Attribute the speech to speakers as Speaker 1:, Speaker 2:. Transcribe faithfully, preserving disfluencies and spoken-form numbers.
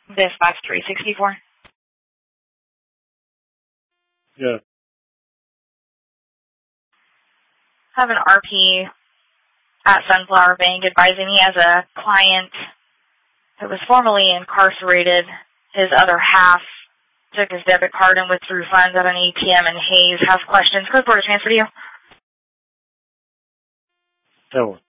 Speaker 1: Dispatch three sixty-four.
Speaker 2: Yeah.
Speaker 1: I have an R P at Sunflower Bank advising he has a client who was formerly incarcerated. His other half took his debit card and withdrew funds at an A T M in Hayes. Has questions. Code Border transfer to you.
Speaker 2: That one.